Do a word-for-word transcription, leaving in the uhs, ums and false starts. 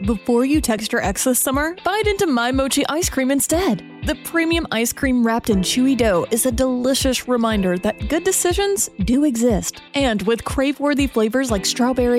Before you text your ex this summer, bite into My Mochi ice cream instead. The premium ice cream wrapped in chewy dough is a delicious reminder that good decisions do exist. And with crave-worthy flavors like strawberry,